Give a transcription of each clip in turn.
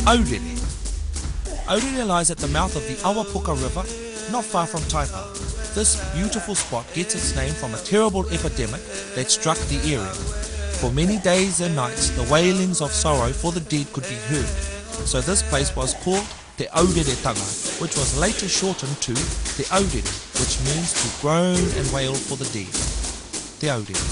Aurere. Aurere lies at the mouth of the Awapuka River, not far from Taipa. This beautiful spot gets its name from a terrible epidemic that struck the area. For many days and nights, the wailings of sorrow for the dead could be heard. So this place was called Te Aureretanga, which was later shortened to Te Aurere, which means to groan and wail for the dead. Te Aurere.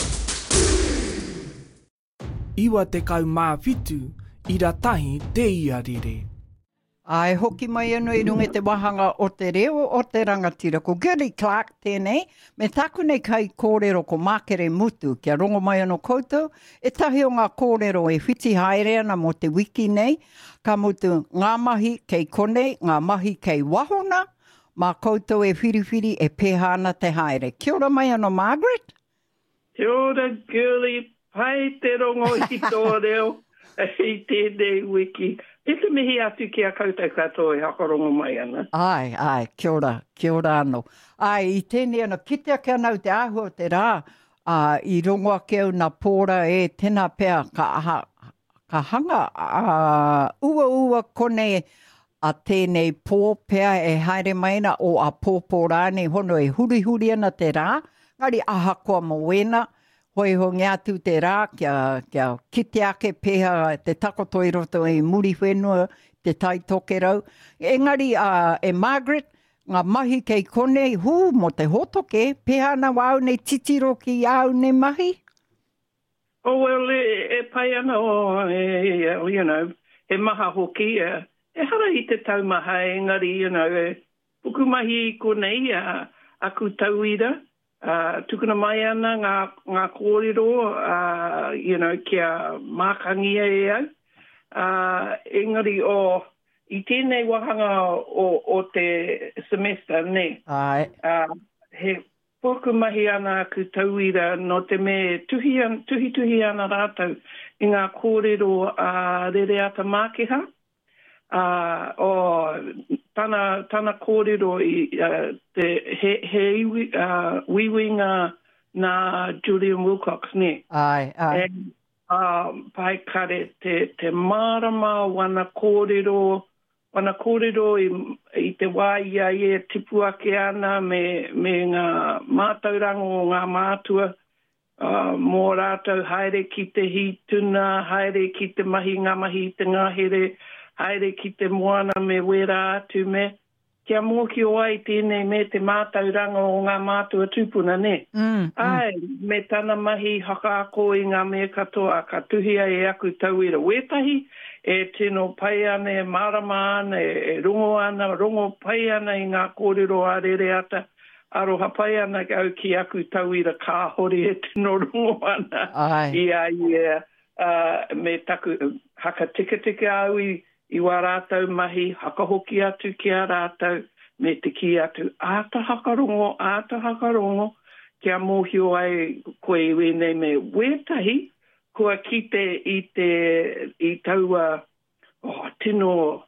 Iwa te kau mawhitu, I ratahi te iarere. Ai hoki mai anō I runga te wahanga o te reo o te rangatira. Ko Gary Clark tēnei, me taku nei kai kōrero ko Mākere Mutu, kia rongo mai anō koutou, e tahi o ngā kōrero e whiti haere ana mo te wiki nei, ka mutu ngā mahi kei konei, ngā mahi kei wahona, mā koutou e whiriwhiri e pēha ana te haere. Kia ora mai anō Margaret? Kia ora, girly, pai te rongo I tō reo, I tēnei wiki. E te mihi atu ki a koutou katoa e hakarongo mai ana. Ai, kia ora anō. Ai, I tēnei ana, kitea kia nau te āhua te rā, I rongo ake au nā pōra e tēnā pēr ka hanga ua kone a tēnei pō pēr e haere maina o a pōpōrāne hono e huri ana te rā, ngari ahakoa mo wena, hoi hongi atu te rā, kia kite ake pēha te takotoi roto I muri whenua, te tai toke rau. Engari, e Margaret, ngā mahi kei kone, mo te hotoke, pēha na wau nei titiro ki au ne mahi? Oh, well, e pai ana you know, e maha hoki, e hara I te taumaha, engari, you know, pukumahi konei, aku tauira, tukuna mai ana ngā kōrero, you know, kia mākangia e au. Engari I tēnei wahanga o te semester, ne? Ai. He pukumahi ana aku tauira no te me tuhi ana rātou I ngā kōrero rere ata mākeha. Tana kōrero he iwi ngā Julian Wilcox, ne? Ai. And pai kare te marama wana kōrero I te wāia e tipu ake ana me ngā mātauranga o ngā mātua, mō rātou haere ki te hituna, haere ki te mahi ngā mahi te ngahere, haere ki te moana me wera atu me. Kia mōki o ai tēnei me te mātauranga o ngā mātua tūpuna, ne? Ai, me tana mahi haka ako I ngā mea katoa, ka tuhia e aku tauira wetahi, e tino pai ana, e marama ana, e rongo pai ana I ngā kōrero a rere ata, aroha pai ana au ki aku tauira kāhori e tino rongo ana. Ai. Ia, me taku haka tika au I wā rātou mahi, haka hoki atu ki a rātou, me te ki atu, āta hakarongo, kia mōhio ai koe I wēnei me wētahi, kua kite I taua tino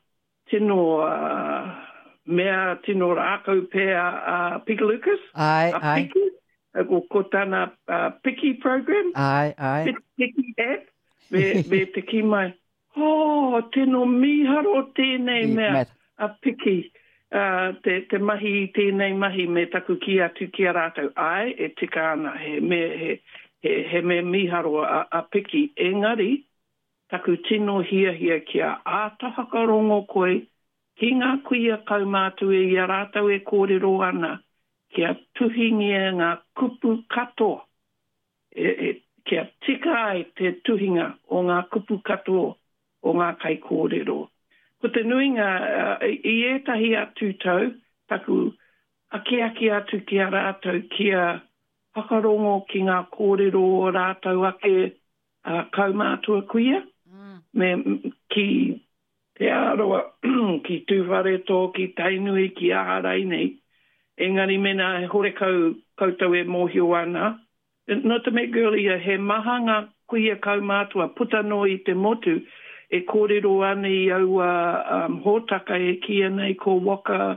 mea tino rākau pēr Pika Lucas. Ai. Piki, ko tāna Piki program. Ai. Piki app, me te ki mai. Tino miharo tēnei mea, a Piki, te mahi tēnei mahi me taku ki atu ki a rātou. Ai, e tika ana, he me miharo a Piki. Engari, taku tino hia kia ātahaka rongo koe, ki ngā kuia kaumātu I a rātou e kōrero ana, kia tuhingia ngā kupu katoa. Kia tika ai te tuhinga o ngā kupu katoa. O ngā kai kōrero. Ko te nuinga, I etahi atu tau, taku ake atu ki a rātou kia whakarongo ki ngā kōrero o rātou ake kaumātua kuia. Me ki te aroa, ki tūwhareto, ki tainui, ki aharai nei. Engari mena hore koutou e mōhio ana. No te me girly, he maha ngā kuia kaumātua putano I te motu, e kōrero ana I au hōtaka e kia nei ko waka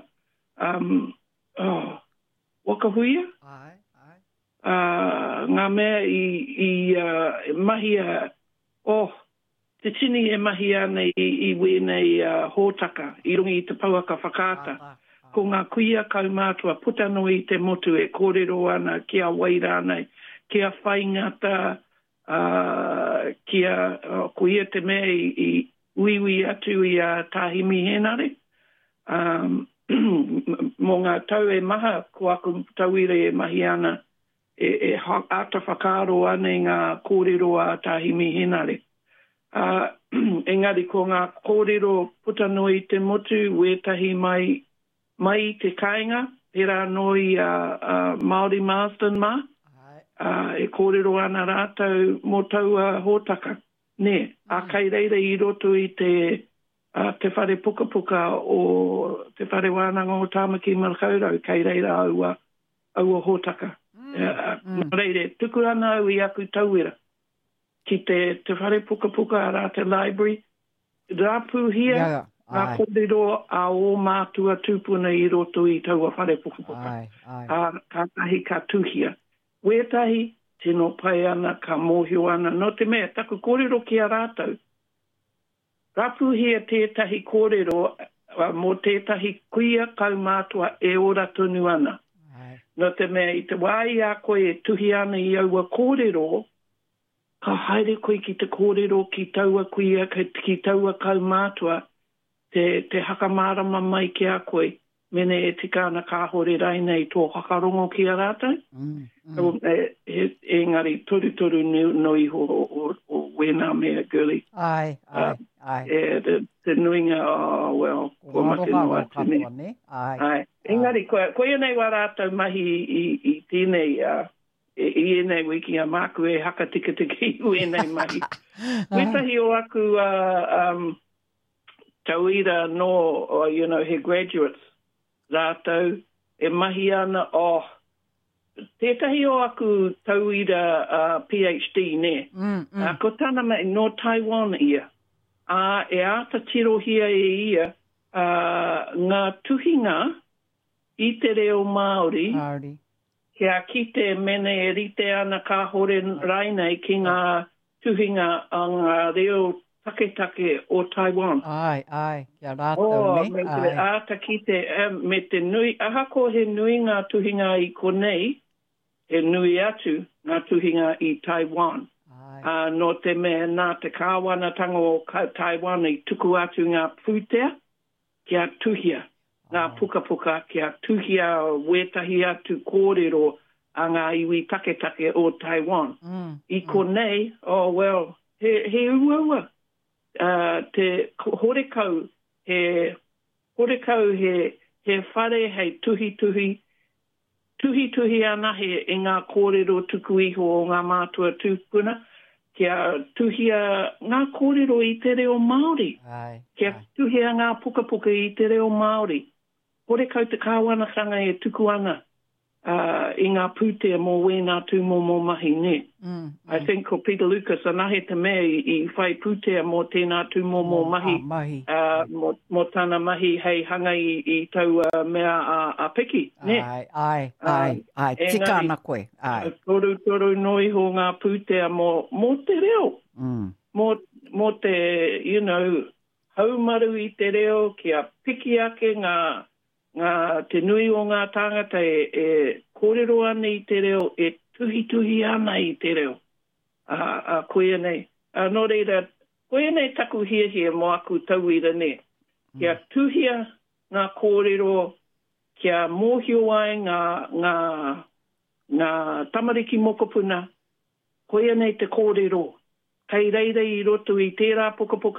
huia. Ai. Ngā mea I mahi te tini e mahi ana i wēnei hōtaka, i rungi i te pauaka whakaata. Ko ngā kuia kaumātua putanoi i te motu e kōrero ana, kia waira ana, kia whaingata, kia kuia te mea i uiwi atu i a tāhimi henare. Mō ngā tau e maha, ko aku tauire e mahi ana, e ata whakaro ana i ngā kōrero a tāhimi henare. Engari ko ngā kōrero putanoi i te motu, wētahi mai te kāinga, pera noi Māori Marsden mā, e kōrero ana rātau mō taua hōtaka. Ne, a kai reira i roto i te whare puka puka o te whare wānanga o Tāmaki Marakaurau, kai reira aua hōtaka. Reire, tuku ana au i aku tauira. Ki te whare puka puka a rā te library, rāpū hia, ngā kōrero a o mātua tūpuna i roto i taua whare puka puka. Ka tahi ka tuhia. Wētahi, tino pai ana, ka mōhio ana. No te mea, taku kōrero ki a rātau. Rapuhia tētahi kōrero mō tētahi kuia kaumātua e ora tonu ana. No te mea, i te wai a koe e tuhi ana i aua kōrero, ka haere koe ki te kōrero ki taua kuia, ki taua kaumātua, te hakamārama mai ki a koe. Mene e tika ana ka hore rai nei tō hakarongo ki a rātou. Engari, toru noi o wēnā mea girly. Ai. Te nuinga, ko mate noa tine. Engari, koe nei wa rātou mahi i tēnei, i enei wiki a māku e haka tika i wēnei mahi. Wetahi o aku tauira no, he graduates, rātou, e mahi ana tētahi o aku tauira PhD, ne? Ko tāna mai no Taiwan ia. E āta tirohia e ia ngā tuhinga i te reo Māori, kia kite mene e rite ana ka hore rainei ki ngā tuhinga a ngā reo take o Taiwan. Kia rātou ne. Āta kite me te nui, aha ko he nui ngā tuhinga i konei, he nui atu ngā tuhinga i Taiwan. No te mea nā te kāwanatanga o Taiwan i tuku atu ngā pūtea, kia tuhia. Ngā puka puka, kia tuhia wētahi atu kōrero a ngā iwi take o Taiwan. I konei, he uaua. Te horekau he whare hei tuhi ana he e ngā kōrero tuku iho o ngā mātua tūpuna, kia tuhia ngā kōrero i te reo Māori, kia tuhia ngā puka i te reo Māori. Horekau te kāwanatanga e tuku ana i ngā pūtea mō wēnā tū mō mahi ne. I think ko Peter Lucas anahe te mea i whai pūtea mō tēnā tū mō mahi. Mō tāna mahi hei hanga i tau mea a peki, ne? Ai, tika ana koe. Toru noi ho ngā pūtea mō te reo. Mō te, haumaru i te reo, kia piki ake ngā te nui o ngā tāngata e kōrero ana i te reo, e tuhi ana i te reo. Koe nei. Nō reira, koe nei taku hia mō aku tauira ne. Kia tuhia ngā kōrero, kia mōhio ai ngā tamariki mokopuna, koe nei te kōrero. Kei reira i roto i tērā pukapuka,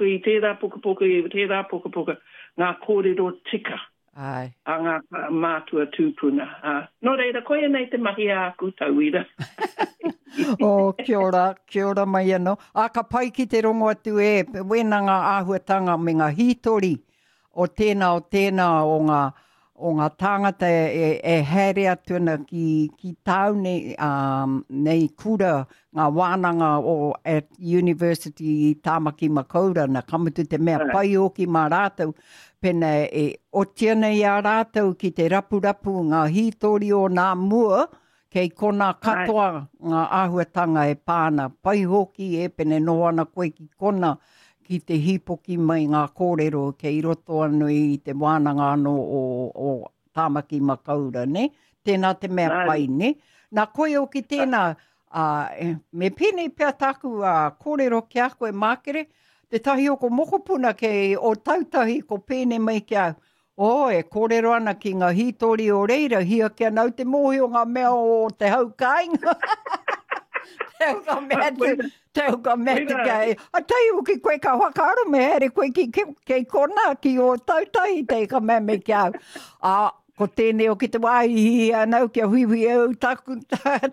ngā kōrero tika. A ngā mātua tūpuna. Nō reira, koe nei te mahi a aku tauira. Kia ora mai anō. Ka pai ki te rongo atu wēnā ngā āhuatanga me ngā hitori o tēnā o ngā tāngata e here atuna ki tāu nei kura ngā wānanga at University i Tāmaki Makaurau na kamutu te mea pai oki mā rātou pena o tiana i a rātou ki te rapu ngā hitori o nā mua kei kona katoa ngā āhuatanga e pāna pai hoki pene no ana koe ki kona ki te hipoki mai ngā kōrero ke i roto anu i te wānanga anō o Tāmaki Makaurau, ne? Tēnā te mea pai, ne? Nā koe o ki tēnā, me pēnei pia taku kōrero ki a koe mākere, te tahi o ko mokopuna ke o tautahi ko pēnei mai ki au. E kōrero ana ki ngā hitori o reira, hia kia nau te mohi o ngā mea o te haukainga. Te uka mea te kai. A tai uki koe ka whakaaro me here koe ki kona ki o tautahi te ka mea me ki au. Ko tēnei o ki te waihi anau kia huihui au